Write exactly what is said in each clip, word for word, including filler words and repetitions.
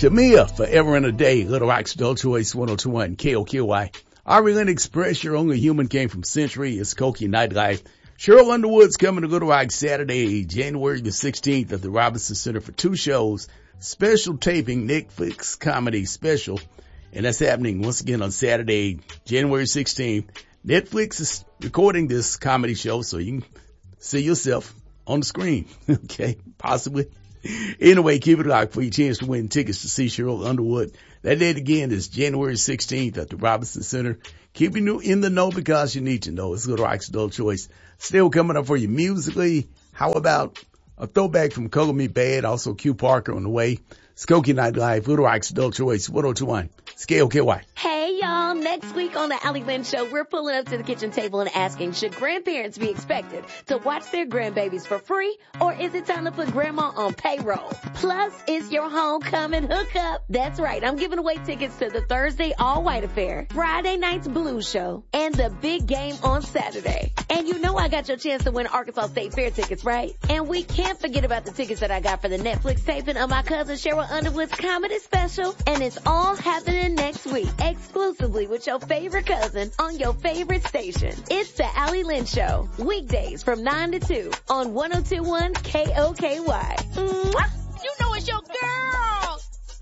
Tamia, Forever and a Day, Little Rock's Adult Choice one oh two point one, K O K Y. Ari Express, Your Only Human came from Century, it's Skokie Nightlife. Cheryl Underwood's coming to Little Rock Saturday, January the sixteenth at the Robinson Center for two shows. Special taping, Netflix comedy special. And that's happening once again on Saturday, January sixteenth. Netflix is recording this comedy show so you can see yourself on the screen. Okay, possibly. Anyway, keep it locked for your chance to win tickets to see Cheryl Underwood. That date again is January sixteenth at the Robinson Center. Keep you in the know because you need to know. It's Little Rock's Adult Choice. Still coming up for you musically. How about a throwback from Color Me Bad? Also Q Parker on the way. Skokie Nightlife, Little Rock's Adult Choice one oh two point one. K O K Y. Hey, y'all. Next week on the Allie Lynn Show, we're pulling up to the kitchen table and asking, should grandparents be expected to watch their grandbabies for free, or is it time to put grandma on payroll? Plus, it's your homecoming hookup. That's right. I'm giving away tickets to the Thursday All-White Affair, Friday night's Blues Show, and the big game on Saturday. And you know I got your chance to win Arkansas State Fair tickets, right? And we can't forget about the tickets that I got for the Netflix taping of my cousin Cheryl Underwood's comedy special. And it's all happening next week, exclusively with your favorite cousin on your favorite station. It's the Allie Lynn Show, weekdays from nine to two on one oh two point one K O K Y. Mwah! You know it's your girl!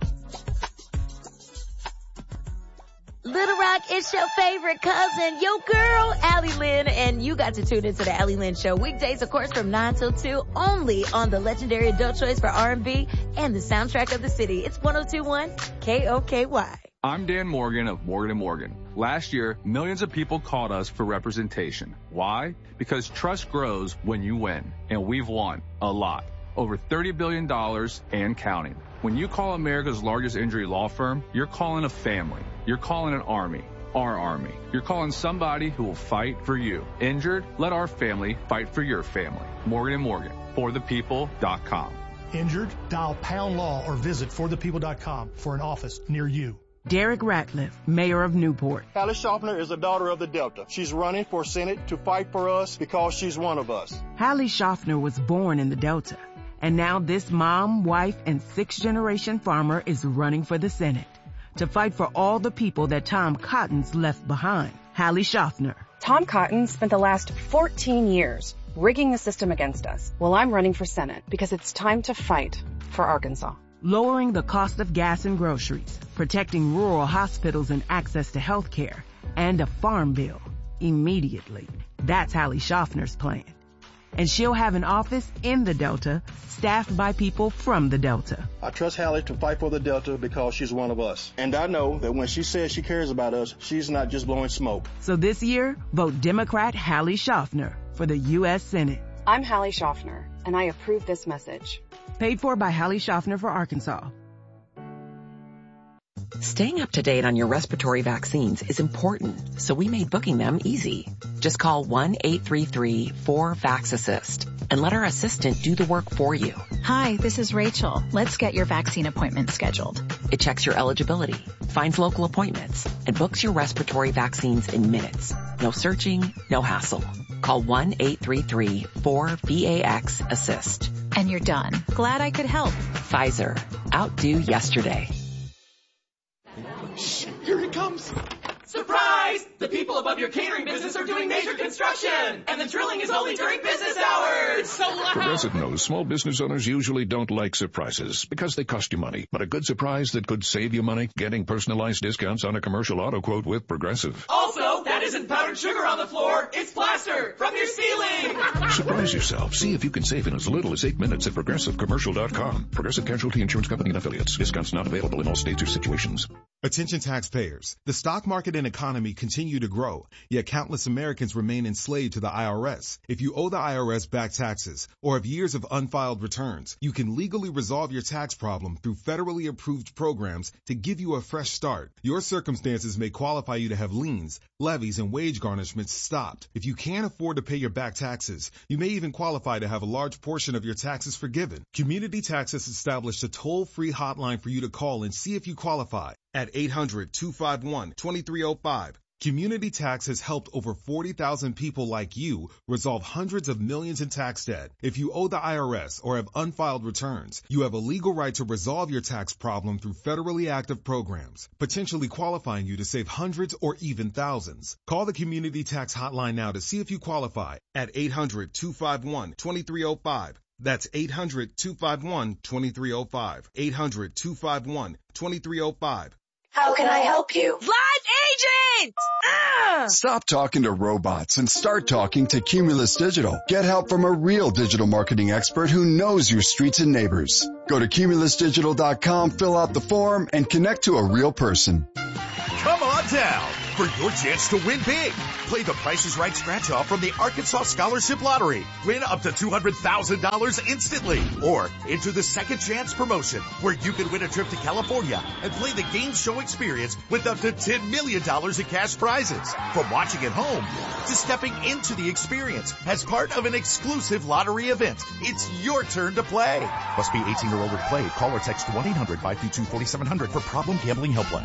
Little Rock, it's your favorite cousin, your girl, Allie Lynn, and you got to tune into the Allie Lynn Show weekdays, of course, from nine till two, only on the legendary Adult Choice for R and B and the soundtrack of the city. It's one oh two point one K O K Y. I'm Dan Morgan of Morgan and Morgan. Last year, millions of people called us for representation. Why? Because trust grows when you win, and we've won a lot. Over thirty billion dollars and counting. When you call America's largest injury law firm, you're calling a family. You're calling an army. Our army. You're calling somebody who will fight for you. Injured? Let our family fight for your family. Morgan and Morgan. for the people dot com. Injured? Dial pound law or visit for the people dot com for an office near you. Derek Ratliff, mayor of Newport. Hallie Schaffner is a daughter of the Delta. She's running for Senate to fight for us because she's one of us. Hallie Schaffner was born in the Delta, and now this mom, wife, and sixth-generation farmer is running for the Senate to fight for all the people that Tom Cotton's left behind. Hallie Schaffner. Tom Cotton spent the last fourteen years rigging the system against us. Well, I'm running for Senate because it's time to fight for Arkansas. Lowering the cost of gas and groceries, protecting rural hospitals and access to health care, and a farm bill immediately. That's Hallie Schaffner's plan. And she'll have an office in the Delta, staffed by people from the Delta. I trust Hallie to fight for the Delta because she's one of us. And I know that when she says she cares about us, she's not just blowing smoke. So this year, vote Democrat Hallie Schaffner for the U S Senate. I'm Hallie Schaffner, and I approve this message. Paid for by Hallie Schaffner for Arkansas. Staying up to date on your respiratory vaccines is important, so we made booking them easy. Just call one eight three three four vax assist and let our assistant do the work for you. Hi, this is Rachel. Let's get your vaccine appointment scheduled. It checks your eligibility, finds local appointments, and books your respiratory vaccines in minutes. No searching, no hassle. Call one eight three three four vax assist. And you're done. Glad I could help. Pfizer. Outdo yesterday. Shh, here he comes. Surprise! The people above your catering business are doing major construction, and the drilling is only during business hours. It's so loud. Progressive knows small business owners usually don't like surprises because they cost you money. But a good surprise that could save you money, getting personalized discounts on a commercial auto quote with Progressive. Also, that isn't powdered sugar on the floor. It's plaster from your ceiling. Surprise yourself. See if you can save in as little as eight minutes at progressive commercial dot com. Progressive Casualty Insurance Company and Affiliates. Discounts not available in all states or situations. Attention taxpayers. The stock market and economy continue to grow, yet countless Americans remain enslaved to the I R S. If you owe the I R S back taxes or have years of unfiled returns, you can legally resolve your tax problem through federally approved programs to give you a fresh start. Your circumstances may qualify you to have liens, levies, and wage garnishments stopped. If you can't afford to pay your back taxes, you may even qualify to have a large portion of your taxes forgiven. Community Tax has established a toll-free hotline for you to call and see if you qualify at eight hundred two five one two three zero five. Community Tax has helped over forty thousand people like you resolve hundreds of millions in tax debt. If you owe the I R S or have unfiled returns, you have a legal right to resolve your tax problem through federally active programs, potentially qualifying you to save hundreds or even thousands. Call the Community Tax Hotline now to see if you qualify at eight hundred, two five one, two three zero five. That's eight hundred, two five one, two three zero five. eight hundred, two five one, two three zero five. How can I help you? Live agent! Ah! Stop talking to robots and start talking to Cumulus Digital. Get help from a real digital marketing expert who knows your streets and neighbors. Go to cumulus digital dot com, fill out the form, and connect to a real person. Come on down for your chance to win big. Play the Price is Right scratch-off from the Arkansas Scholarship Lottery. Win up to two hundred thousand dollars instantly. Or enter the Second Chance promotion, where you can win a trip to California and play the game show experience with up to ten million dollars in cash prizes. From watching at home to stepping into the experience as part of an exclusive lottery event, it's your turn to play. Must be eighteen or older to play. Call or text one eight hundred, five two two, four seven zero zero for Problem Gambling Helpline.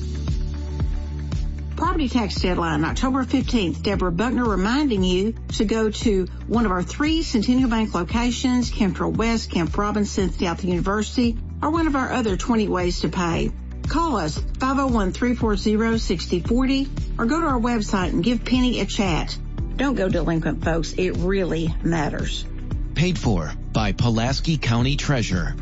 Property tax deadline, October fifteenth. Deborah Buckner reminding you to go to one of our three Centennial Bank locations, Camtrell West, Camp Robinson, South University, or one of our other twenty ways to pay. Call us five oh one, three four zero, six oh four oh or go to our website and give Penny a chat. Don't go delinquent, folks. It really matters. Paid for by Pulaski County Treasurer.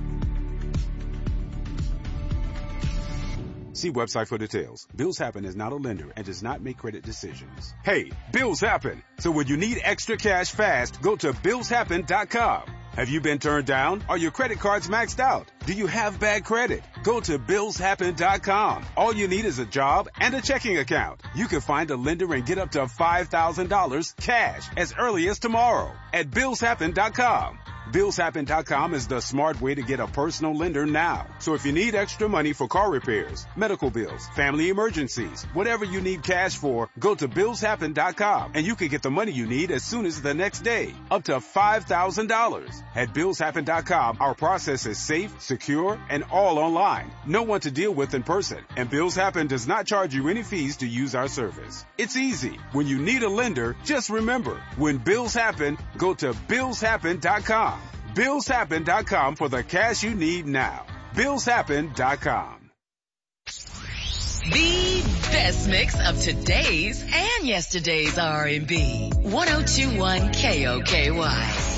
See website for details. Bills Happen is not a lender and does not make credit decisions. Hey, bills happen. So when you need extra cash fast, go to bills happen dot com. Have you been turned down? Are your credit cards maxed out? Do you have bad credit? Go to bills happen dot com. All you need is a job and a checking account. You can find a lender and get up to five thousand dollars cash as early as tomorrow at bills happen dot com. bills happen dot com is the smart way to get a personal lender now. So if you need extra money for car repairs, medical bills, family emergencies, whatever you need cash for, go to bills happen dot com and you can get the money you need as soon as the next day, up to five thousand dollars. At bills happen dot com, our process is safe, secure, and all online. No one to deal with in person, and Bills Happen does not charge you any fees to use our service. It's easy. When you need a lender, just remember, when bills happen, go to bills happen dot com. bills happen dot com for the cash you need now. bills happen dot com. The best mix of today's and yesterday's R and B. ten twenty-one K O K Y.